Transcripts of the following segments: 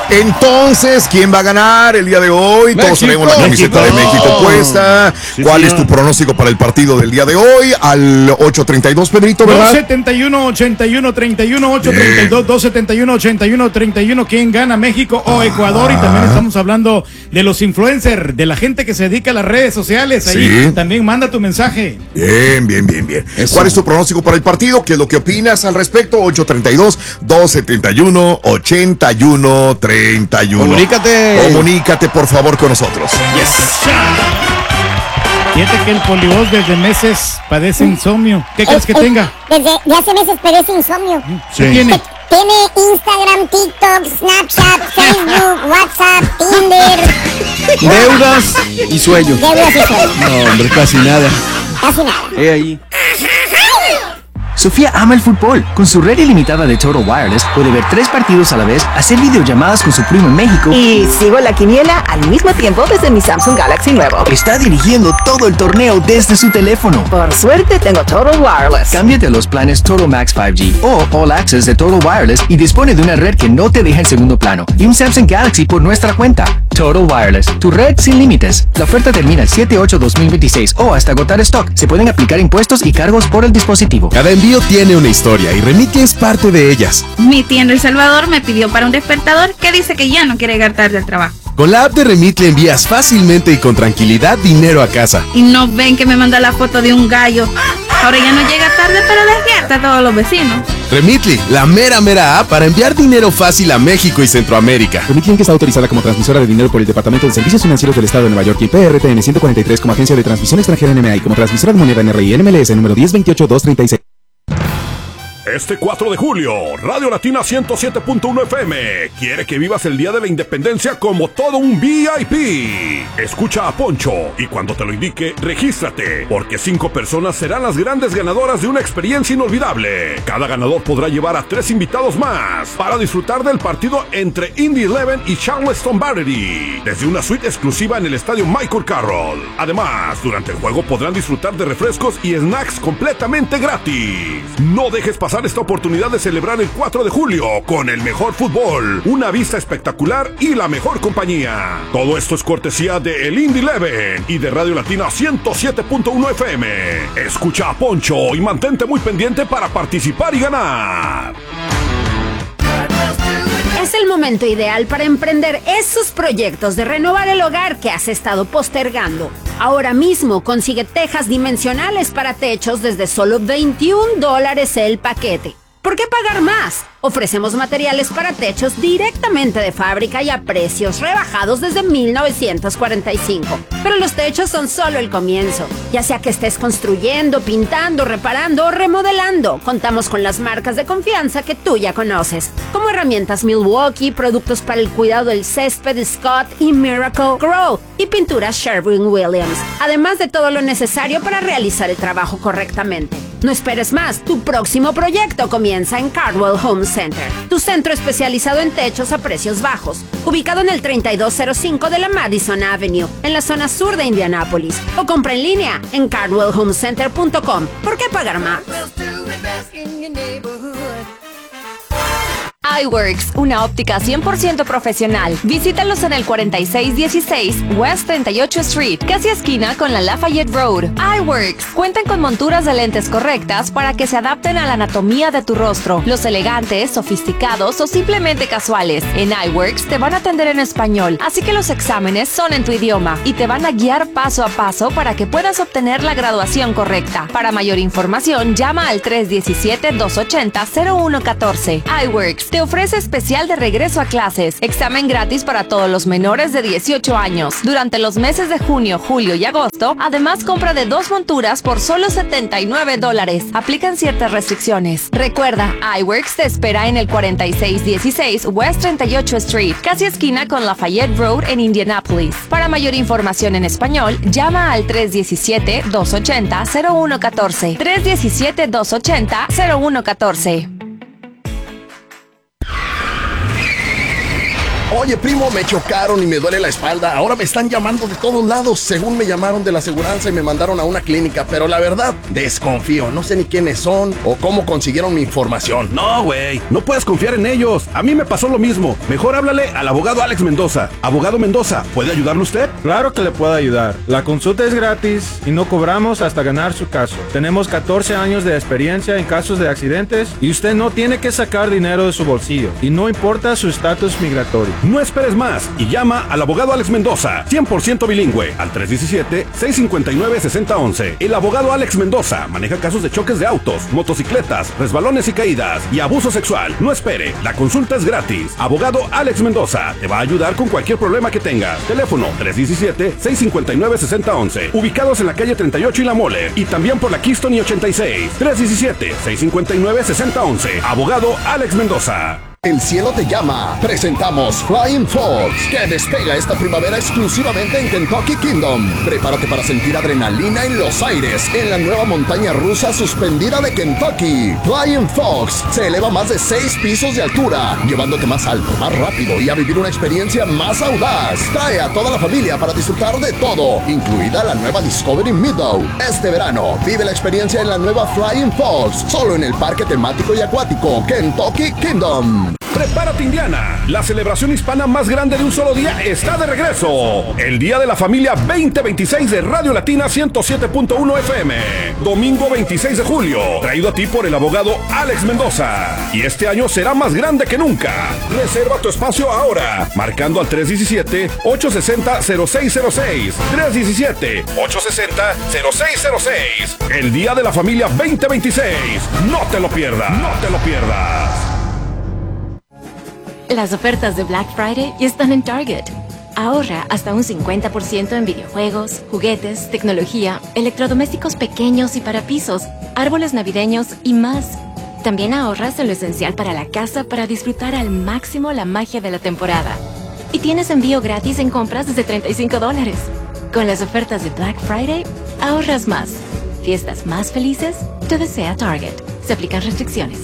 Entonces, ¿quién va a ganar el día de hoy? Todos tenemos la camiseta de México puesta. Sí, ¿cuál es tu pronóstico para el partido del día de hoy? Al 8:32, Pedrito, ¿verdad? 271-81-31, 832, 271-81-31. ¿Quién gana, México o Ecuador? Y también estamos hablando de los influencers, de la gente que se dedica a las redes sociales. Ahí también manda tu mensaje. Bien. ¿Cuál es tu pronóstico para el partido? ¿Qué es lo que opinas al respecto? 832-271-81-31. Comunícate, por favor, con nosotros. Yes. Fíjate que el Polivoz desde meses padece insomnio. ¿Qué crees que tenga? Desde hace meses padece insomnio. ¿Qué tiene? Tiene Instagram, TikTok, Snapchat, Facebook, WhatsApp, Tinder. Deudas y sueños. No, hombre, casi nada. Ahí. Sofía ama el fútbol. Con su red ilimitada de Total Wireless puede ver 3 partidos a la vez, hacer videollamadas con su primo en México y sigo la quiniela al mismo tiempo desde mi Samsung Galaxy nuevo. Está dirigiendo todo el torneo desde su teléfono. Por suerte tengo Total Wireless. Cámbiate a los planes Total Max 5G o All Access de Total Wireless y dispone de una red que no te deja en segundo plano y un Samsung Galaxy por nuestra cuenta. Total Wireless, tu red sin límites. La oferta termina el 7/8/2026 o hasta agotar stock. Se pueden aplicar impuestos y cargos por el dispositivo. Cada envío tiene una historia y Remitly es parte de ellas. Mi tía en El Salvador me pidió para un despertador que dice que ya no quiere llegar tarde al trabajo. Con la app de Remitly envías fácilmente y con tranquilidad dinero a casa. Y no ven que me manda la foto de un gallo. Ahora ya no llega tarde para despierta a todos los vecinos. Remitly, la mera app para enviar dinero fácil a México y Centroamérica. Remitly, que está autorizada como transmisora de dinero por el Departamento de Servicios Financieros del Estado de Nueva York y PRTN 143 como agencia de transmisión extranjera NMA y como transmisora de moneda NRI NMLS número 1028236. Este 4 de julio, Radio Latina 107.1 FM quiere que vivas el Día de la Independencia como todo un VIP. Escucha a Poncho y cuando te lo indique, regístrate, porque 5 personas serán las grandes ganadoras de una experiencia inolvidable. Cada ganador podrá llevar a 3 invitados más para disfrutar del partido entre Indy 11 y Charleston Battery, desde una suite exclusiva en el estadio Michael Carroll. Además, durante el juego podrán disfrutar de refrescos y snacks completamente gratis. No dejes pasar esta oportunidad de celebrar el 4 de julio con el mejor fútbol, una vista espectacular y la mejor compañía. Todo esto es cortesía de el Indy 11 y de Radio Latina 107.1 FM. Escucha a Poncho y mantente muy pendiente para participar y ganar. Es el momento ideal para emprender esos proyectos de renovar el hogar que has estado postergando. Ahora mismo consigue tejas dimensionales para techos desde solo $21 el paquete. ¿Por qué pagar más? Ofrecemos materiales para techos directamente de fábrica y a precios rebajados desde 1945. Pero los techos son solo el comienzo. Ya sea que estés construyendo, pintando, reparando o remodelando, contamos con las marcas de confianza que tú ya conoces, como herramientas Milwaukee, productos para el cuidado del césped Scott y Miracle Grow, y pinturas Sherwin-Williams, además de todo lo necesario para realizar el trabajo correctamente. No esperes más, tu próximo proyecto comienza en Cardwell Home Center, tu centro especializado en techos a precios bajos, ubicado en el 3205 de la Madison Avenue, en la zona sur de Indianápolis, o compra en línea en cardwellhomecenter.com. ¿Por qué pagar más? iWorks, una óptica 100% profesional. Visítalos en el 4616 West 38 Street, casi esquina con la Lafayette Road. iWorks cuentan con monturas de lentes correctas para que se adapten a la anatomía de tu rostro, los elegantes, sofisticados o simplemente casuales. En iWorks te van a atender en español, así que los exámenes son en tu idioma y te van a guiar paso a paso para que puedas obtener la graduación correcta. Para mayor información, llama al 317-280-0114. iWorks te ofrece especial de regreso a clases, examen gratis para todos los menores de 18 años. Durante los meses de junio, julio y agosto, además compra de 2 monturas por solo $79. Aplican ciertas restricciones. Recuerda, iWorks te espera en el 4616 West 38 Street, casi esquina con Lafayette Road en Indianapolis. Para mayor información en español, llama al 317-280-0114. 317-280-0114. Oye, primo, me chocaron y me duele la espalda. Ahora me están llamando de todos lados. Según me llamaron de la aseguranza y me mandaron a una clínica. Pero la verdad, desconfío. No sé ni quiénes son o cómo consiguieron mi información. No, güey. No puedes confiar en ellos. A mí me pasó lo mismo. Mejor háblale al abogado Alex Mendoza. Abogado Mendoza, ¿puede ayudarle usted? Claro que le puedo ayudar. La consulta es gratis y no cobramos hasta ganar su caso. Tenemos 14 años de experiencia en casos de accidentes y usted no tiene que sacar dinero de su bolsillo. Y no importa su estatus migratorio. No esperes más y llama al abogado Alex Mendoza, 100% bilingüe, al 317-659-6011. El abogado Alex Mendoza maneja casos de choques de autos, motocicletas, resbalones y caídas y abuso sexual. No espere, la consulta es gratis. Abogado Alex Mendoza te va a ayudar con cualquier problema que tengas. Teléfono 317-659-6011. Ubicados en la calle 38 y La Mole y también por la Keystone y 86. 317-659-6011. Abogado Alex Mendoza. El cielo te llama. Presentamos Flying Fox, que despega esta primavera exclusivamente en Kentucky Kingdom. Prepárate para sentir adrenalina en los aires en la nueva montaña rusa suspendida de Kentucky. Flying Fox se eleva más de 6 pisos de altura, llevándote más alto, más rápido y a vivir una experiencia más audaz. Trae a toda la familia para disfrutar de todo, incluida la nueva Discovery Meadow. Este verano, vive la experiencia en la nueva Flying Fox, solo en el parque temático y acuático Kentucky Kingdom. Prepárate, Indiana. La celebración hispana más grande de un solo día está de regreso. El Día de la Familia 2026 de Radio Latina 107.1 FM. Domingo 26 de julio. Traído a ti por el abogado Alex Mendoza. Y este año será más grande que nunca. Reserva tu espacio ahora. Marcando al 317-860-0606. 317-860-0606. El Día de la Familia 2026. No te lo pierdas. No te lo pierdas. Las ofertas de Black Friday ya están en Target. Ahorra hasta un 50% en videojuegos, juguetes, tecnología, electrodomésticos pequeños y para pisos, árboles navideños y más. También ahorras en lo esencial para la casa para disfrutar al máximo la magia de la temporada. Y tienes envío gratis en compras desde $35. Con las ofertas de Black Friday, ahorras más. Fiestas más felices, te desea Target. Se aplican restricciones.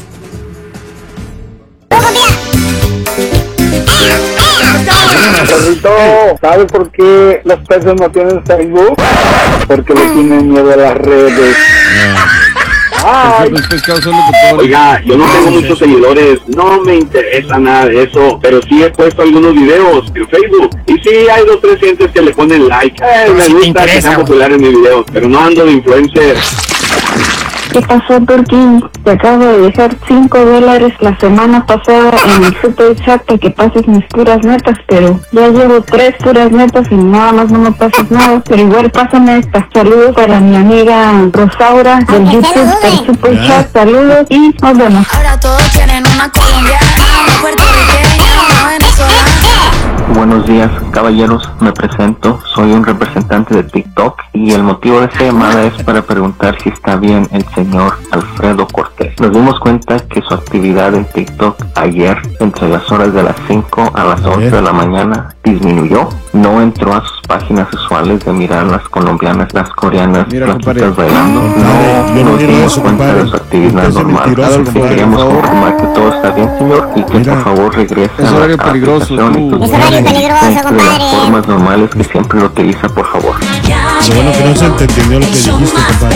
Perrito, ¿sabe por qué los peces no tienen Facebook? Porque le tienen miedo a las redes. Ay. Oiga, yo no tengo muchos seguidores, no me interesa nada de eso, pero sí he puesto algunos videos en Facebook y sí hay 2 o 3 gentes que le ponen like. Me gusta que sean populares mis videos, pero no ando de influencer. ¿Qué pasó, Turquín? Te acabo de dejar $5 la semana pasada en el super chat para que pases mis puras netas, pero ya llevo 3 puras netas y nada más no me pasas nada, pero igual pásame esta. Saludos para mi amiga Rosaura del YouTube, del super chat, saludos y nos vemos. Ahora todos quieren una colombiana, una puertorriqueña, una venezolana. Buenos días, caballeros, me presento, soy un representante de TikTok y el motivo de esta llamada es para preguntar si está bien el señor Alfredo Cortés. Nos dimos cuenta que su actividad en TikTok ayer, entre las horas de las 5 a las 11 de la mañana, disminuyó. No entró a sus páginas usuales de mirar las colombianas, las coreanas, flaquitas bailando. No nos dimos cuenta de su actividad normal. Así que queríamos confirmar que todo está bien, señor, y que por favor regrese a la aplicación y tus de las formas normales que siempre lo utiliza, por favor. Lo bueno que no se entendió lo que dijiste, compadre.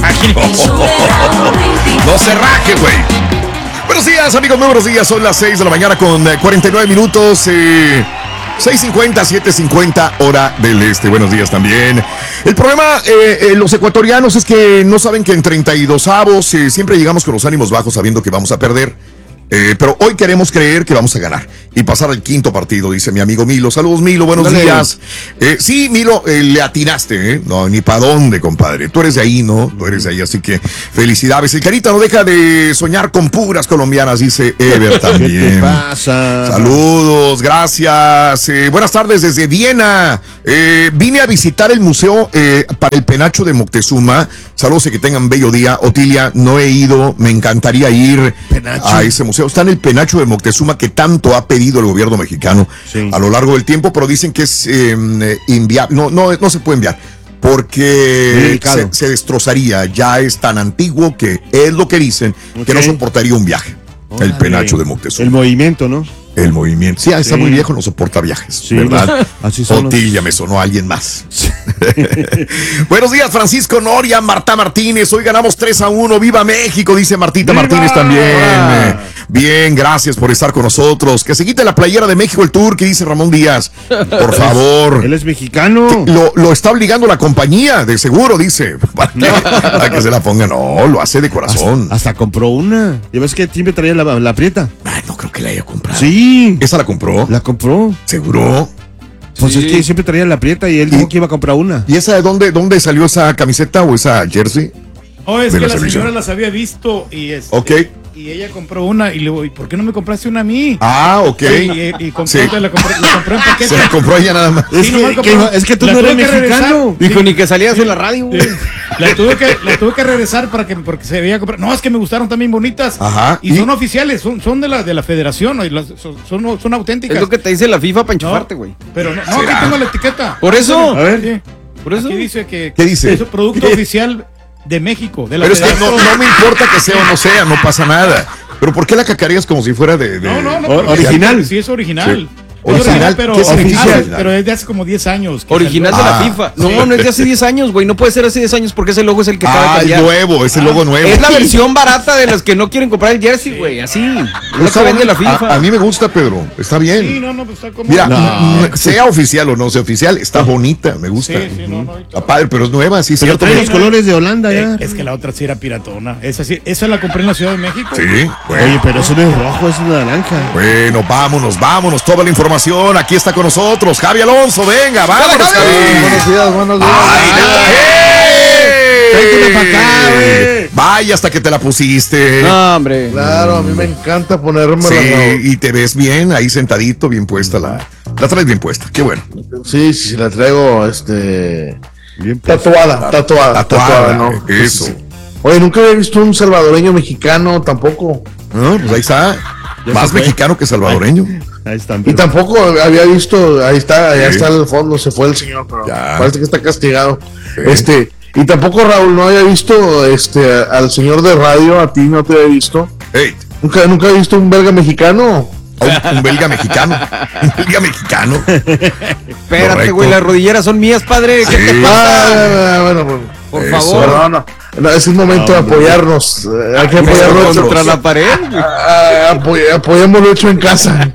No se raje, güey. Buenos días, amigos, muy buenos días. Son las 6 de la mañana con 49 minutos. 6:50, 7:50 hora del este. Buenos días también. El problema, los ecuatorianos, es que no saben que en 32avos siempre llegamos con los ánimos bajos sabiendo que vamos a perder. Pero hoy queremos creer que vamos a ganar y pasar al 5º partido, dice mi amigo Milo. Saludos, Milo, buenos días. Sí, Milo, le atinaste, No, ni para dónde, compadre. Tú eres de ahí, ¿no? Tú eres de ahí, así que felicidades. El Carita no deja de soñar con puras colombinas, dice Ever también. ¿Qué te pasa? Saludos, gracias. Buenas tardes desde Viena. Vine a visitar el museo para el penacho de Moctezuma. Saludos y que tengan bello día. Otilia, no he ido, me encantaría ir a ese museo. Está en el penacho de Moctezuma que tanto ha pedido el gobierno mexicano a lo largo del tiempo, pero dicen que es inviable. No se puede enviar porque se destrozaría. Ya es tan antiguo que es lo que dicen, que no soportaría un viaje. El penacho de Moctezuma. El movimiento, ¿no? El movimiento. Sí, está muy viejo, no soporta viajes, ¿verdad? Así son. Otilla, me sonó a alguien más. Buenos días, Francisco Noria, Marta Martínez. Hoy ganamos 3-1. ¡Viva México! Dice Martita Martínez también. Bien, gracias por estar con nosotros. Que se quite la playera de México el Tour, que dice Ramón Díaz. Por favor. Él es mexicano. Lo está obligando la compañía, de seguro, dice. Para que se la ponga. No, lo hace de corazón. Hasta compró una. ¿Ya ves que siempre traía la prieta? No creo que la haya comprado. Sí. ¿Esa la compró? La compró. ¿Seguro? Pues sí. Es que siempre traía la prieta y él dijo que iba a comprar una. ¿Y esa de dónde salió esa camiseta o esa jersey? Es que la señora las había visto y y ella compró una y le digo, ¿y por qué no me compraste una a mí? Ok. Y compré, la compré en paquete. Se la compró ella nada más. Es que tú no eres mexicano. Dijo, ni que salías en la radio, güey. La tuve que regresar porque se veía comprar. No, es que me gustaron también bonitas. Ajá. Y son oficiales, son de la federación, son auténticas. Es lo que te dice la FIFA para enchufarte, güey. Pero no, aquí tengo la etiqueta. Por eso. A ver. Por eso. Aquí dice que ¿qué dice? Es un producto oficial de México, de la Pero es que federación. no me importa que sea o no sea, no pasa nada. Pero ¿por qué la cacareas como si fuera de original? Sí, es original. Sí. Original, pero ¿qué es oficial? Pero es de hace como 10 años. Original de la FIFA. No es de hace 10 años, güey. No puede ser hace 10 años porque ese logo es el que acaba de cambiar. Es nuevo, es el logo nuevo. Es la versión barata de las que no quieren comprar el jersey, güey. Así. No se vende la FIFA. A mí me gusta, Pedro. Está bien. Sí, pues está como... Mira, sea oficial o no sea oficial, está bonita, me gusta. Está padre, pero es nueva, sí. Pero trae los colores de Holanda ya. Es que la otra sí era piratona. Esa la compré en la Ciudad de México. Sí. Oye, pero eso no es rojo, es naranja. Bueno, vámonos. Toda la información aquí está con nosotros. Javi Alonso, venga, vámonos, Javi. Buenos días. Tráete para acá, güey. Vaya hasta que te la pusiste. No, hombre. Claro, a mí me encanta ponerme y te ves bien, ahí sentadito, bien puesta la traes bien puesta, qué bueno. Sí, la traigo, bien tatuada, ¿no? Eso. Oye, nunca había visto un salvadoreño mexicano tampoco. No, pues ahí está. Más mexicano que salvadoreño. Ahí están. Y tampoco había visto, ahí está, allá está al fondo, se fue el señor, pero parece que está castigado. Sí. Y tampoco, Raúl, no había visto al señor de radio, a ti no te había visto. Hey. Nunca he visto un belga mexicano. Un belga mexicano. Un belga mexicano. Espérate, güey, las rodilleras son mías, padre. ¿Qué te pasa? Bueno, por favor. No, es un momento de apoyarnos. Hay que apoyarnos contra la pared. Apoyémoslo hecho en casa.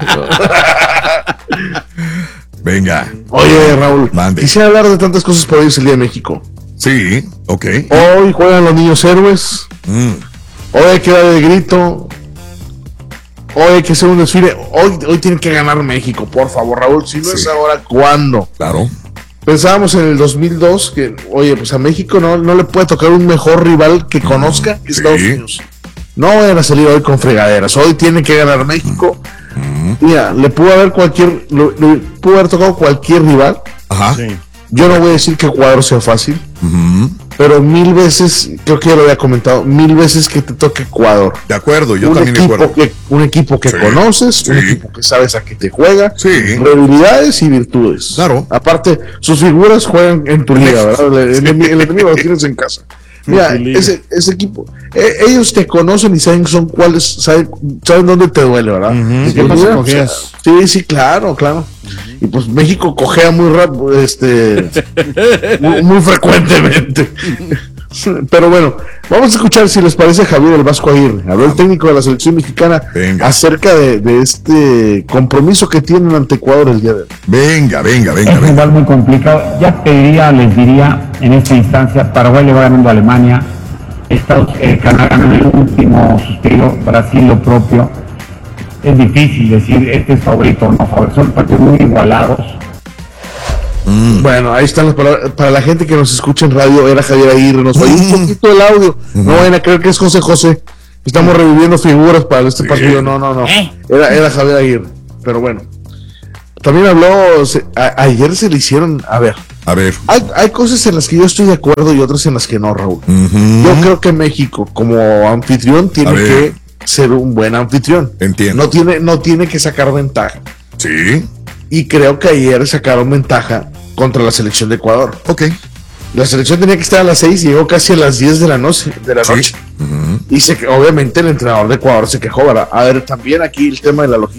Venga. Oye, Raúl, quisiera hablar de tantas cosas por hoy es el Día de México. Sí, ok. Hoy juegan los niños héroes. Hoy hay que dar el grito. Hoy hay que hacer un desfile. Hoy tiene que ganar México, por favor, Raúl. Si no es ahora, ¿cuándo? Claro. Pensábamos en el 2002 que, oye, pues a México no le puede tocar un mejor rival que conozca que Estados Unidos. No vayan a salir hoy con fregaderas. Hoy tiene que ganar México. Mira, le pudo haber tocado cualquier rival. Ajá. Sí. Yo no voy a decir que Ecuador sea fácil, pero 1000 veces, creo que ya lo había comentado, 1000 veces que te toque Ecuador. De acuerdo, yo también de acuerdo. Un equipo que conones, un equipo que sabes a qué te juega, debilidades y virtudes. Claro. Aparte, sus figuras juegan en tu liga, ¿verdad? El enemigo lo tienes en casa. Mira, ese equipo, ellos te conocen y saben saben dónde te duele, ¿verdad? ¿Qué pasa? ¿Cogías? Sí, claro. Y pues México cojea muy rápido, muy frecuentemente. Pero bueno, vamos a escuchar si les parece a Javier el Vasco Aguirre, habló el técnico de la selección mexicana acerca de este compromiso que tienen ante Ecuador el día de hoy. Venga. Es un rival muy complicado. Ya les diría en esta instancia, Paraguay le va ganando a Alemania, Canadá ganó el último suspiro, Brasil lo propio. Es difícil decir este es favorito o no favorito, son partidos muy igualados. Bueno, ahí están las palabras. Para la gente que nos escucha en radio, era Javier Aguirre. Nos falló un poquito el audio. No vayan a creer que es José. Estamos reviviendo figuras para este partido. No. Era Javier Aguirre. Pero bueno. También habló. Ayer se le hicieron. A ver. Hay cosas en las que yo estoy de acuerdo y otras en las que no, Raúl. Yo creo que México, como anfitrión, tiene que ser un buen anfitrión. Entiendo. No tiene que sacar ventaja. Sí. Y creo que ayer sacaron ventaja contra la selección de Ecuador. Ok. La selección tenía que estar a las 6 y llegó casi a las 10 de la noche. Y obviamente el entrenador de Ecuador se quejó, ¿verdad? A ver, también aquí el tema de la logística.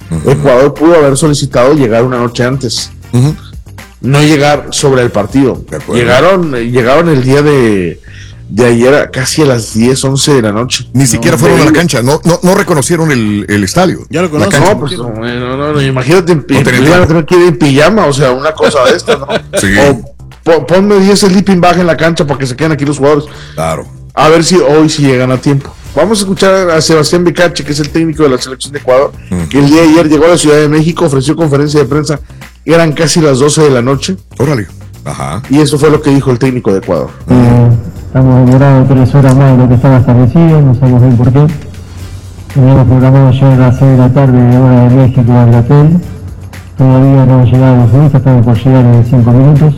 Ecuador pudo haber solicitado llegar una noche antes. No llegar sobre el partido. Llegaron el día de ayer casi a las 10, 11 de la noche. Ni siquiera fueron a la cancha, no reconocieron el estadio. Ya lo conocen. No, pues no, imagínate, iban a tener que ir en pijama, o sea, una cosa de esta, ¿no? Sí. O ponme 10 sleeping bag en la cancha para que se queden aquí los jugadores. Claro. A ver si hoy sí llegan a tiempo. Vamos a escuchar a Sebastián Becache, que es el técnico de la selección de Ecuador, que el día de ayer llegó a la Ciudad de México, ofreció conferencia de prensa, eran casi las 12 de la noche. Órale. Ajá. Y eso fue lo que dijo el técnico de Ecuador. Estamos demorados 3 horas más de lo que estaba establecido, no sabemos bien por qué. Teníamos programado llegar a las 6 de la tarde de hora de México al hotel. Todavía no han llegado los turistas, estamos por llegar en 5 minutos.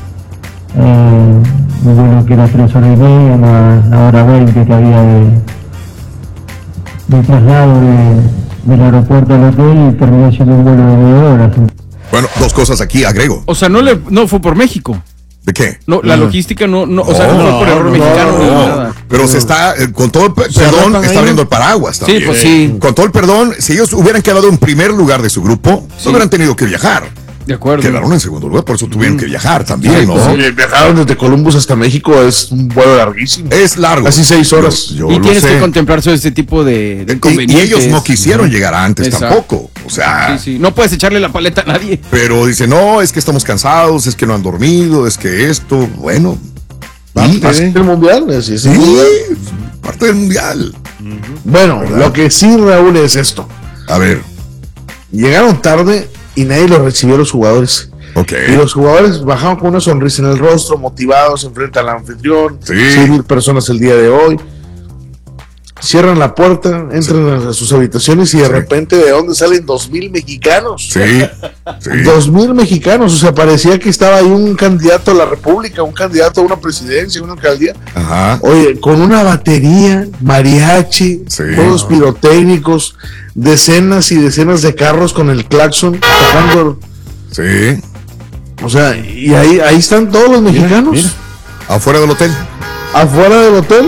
Un vuelo que era 3 horas y media, más la hora 20 que había de traslado del aeropuerto al hotel, y terminó siendo un vuelo de 9 horas. Bueno, dos cosas aquí, agrego. O sea, no fue por México. ¿De qué? No, la logística no fue por error mexicano ni nada. Pero se está, con todo el perdón, está abriendo el paraguas también. Sí, pues sí. Con todo el perdón, si ellos hubieran quedado en primer lugar de su grupo, no hubieran tenido que viajar. De acuerdo. Quedaron en segundo lugar, por eso tuvieron que viajar también, ¿no? Sí, viajaron desde Columbus hasta México, es un vuelo larguísimo. Es largo. Casi 6 horas. Y tienes que contemplar todo este tipo de inconvenientes. Y ellos no quisieron llegar antes tampoco. O sea. Sí. No puedes echarle la paleta a nadie. Pero dice, no, es que estamos cansados, es que no han dormido, es que esto, bueno. Parte del mundial, parte del mundial. Bueno, ¿verdad? Lo que sí, Raúl, es esto. A ver. Llegaron tarde y nadie los recibió, los jugadores. Y los jugadores bajaron con una sonrisa en el rostro, motivados, enfrentan al anfitrión. 6,000 personas el día de hoy. Cierran la puerta, entran a sus habitaciones y de repente, ¿de dónde salen 2,000 mexicanos? 2,000 mexicanos, o sea, parecía que estaba ahí un candidato a la república, un candidato a una presidencia, una alcaldía. Ajá. Oye, con una batería, mariachi, juegos pirotécnicos, decenas y decenas de carros con el claxon tocando. O sea, y ahí están todos los mexicanos. Mira. Afuera del hotel. Afuera del hotel.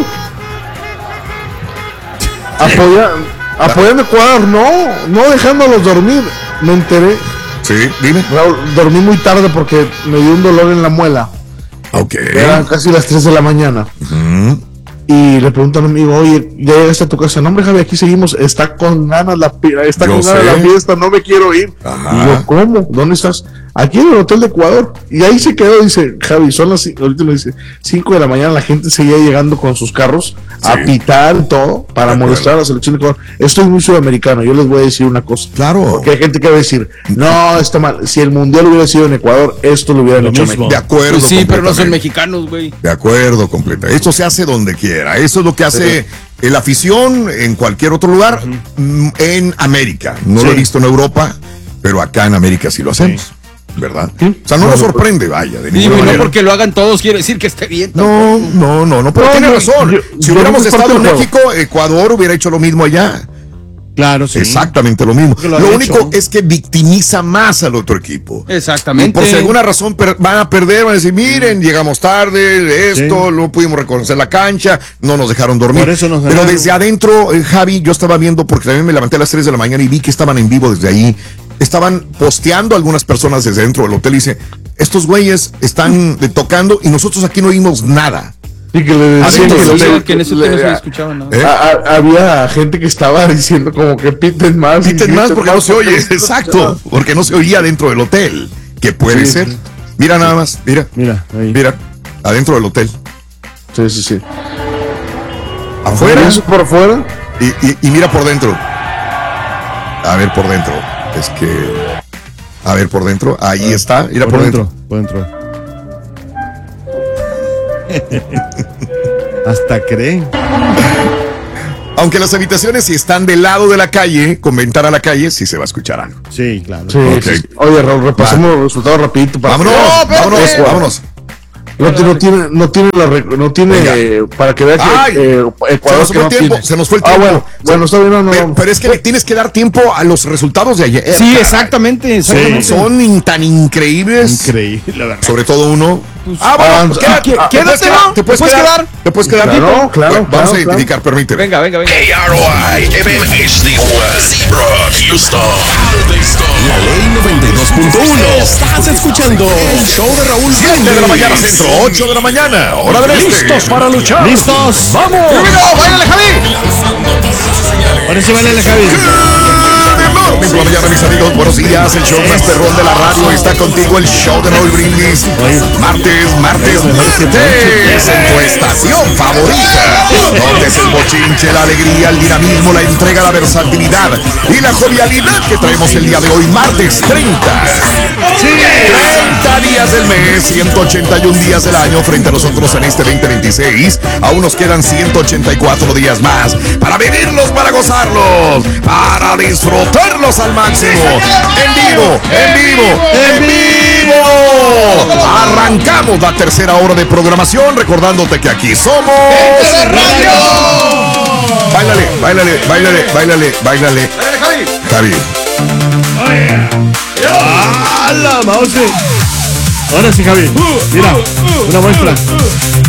Apoyando a Ecuador, no dejándolos dormir. Me enteré. Sí, dime. Raúl, dormí muy tarde porque me dio un dolor en la muela. Eran casi las 3 de la mañana. Y le pregunto a un amigo, oye, ¿ya llegaste a tu casa? No, hombre, Javi, aquí seguimos. Está con ganas la fiesta, no me quiero ir. Y yo, ¿cómo? ¿Dónde estás? Aquí en el hotel de Ecuador. Y ahí se quedó, dice Javi, ahorita me dice 5 de la mañana, la gente seguía llegando con sus carros a pitar y todo para molestar a la selección de Ecuador. Esto es muy sudamericano, yo les voy a decir una cosa. Claro. Porque hay gente que va a decir, no, está mal. Si el mundial hubiera sido en Ecuador, esto lo hubieran hecho México. De acuerdo. Pues sí, pero no son mexicanos, güey. De acuerdo, completa. Esto se hace donde quiera. Eso es lo que hace la afición en cualquier otro lugar en América. No lo he visto en Europa, pero acá en América sí lo hacemos. ¿Verdad? O sea, no nos sorprende, vaya. De ninguna manera. No porque lo hagan todos quiere decir que esté bien. No, pero tiene razón. Si hubiéramos estado en México, Ecuador hubiera hecho lo mismo allá. Claro, sí. Exactamente lo mismo. Lo único es que victimiza más al otro equipo. Exactamente. Y por si alguna razón van a perder, van a decir, miren, llegamos tarde, no pudimos reconocer la cancha, no nos dejaron dormir. Por eso pero desde adentro, Javi, yo estaba viendo, porque también me levanté a las 3 de la mañana y vi que estaban en vivo desde ahí. Estaban posteando algunas personas desde dentro del hotel y dice, estos güeyes están tocando y nosotros aquí no oímos nada. Y que le decían que en ese hotel no se escuchaba nada. Había gente que estaba diciendo como que piten más. Piten más porque no se oye, exacto, porque no se oía dentro del hotel, que puede ser. Mira nada más, mira, adentro del hotel. Sí. Afuera. Por afuera. Y mira por dentro. A ver por dentro. Es que, a ver por dentro, ahí está, mira por dentro. Hasta creen. Aunque las habitaciones si están del lado de la calle, con ventana a la calle, sí se va a escuchar algo. Sí, claro. Sí. Oye, Raúl, repasemos los resultados rapidito. Vámonos. No tiene para que veas que Ecuador se nos fue el tiempo. Bueno, está bien, pero es que le tienes que dar tiempo a los resultados de ayer. Sí, exactamente. Son tan increíbles. Increíble, la verdad. Sobre todo uno. Quédate, ¿no? ¿Te puedes quedar? ¿Te puedes quedar? Claro. Vamos a identificar, permíteme. Venga. KROI, MHD1, Seabrook, Houston. La ley 92.1. Estás escuchando el show de Raúl 7 de la mañana centro, 8 de la mañana, hora del este. ¿Listos para luchar? ¡Listos! ¡Vamos! ¡Báilale, Javi! Ahora sí, báilale, Javi. Por la mañana, mis amigos, buenos días. El show más perrón de la radio está contigo. El show de Raúl Brindis. Martes en tu estación favorita. Donde es el bochinche, la alegría, el dinamismo, la entrega, la versatilidad y la jovialidad que traemos el día de hoy, martes 30. Sí, 30 días del mes, 181 días del año frente a nosotros en este 2026. Aún nos quedan 184 días más para vivirlos, para gozarlos, para disfrutarlos al máximo. En vivo. Arrancamos la tercera hora de programación, recordándote que aquí somos Radio. Báilale, Javi. ¡Hala, mouse! Ahora sí, Javi. Mira, una muestra.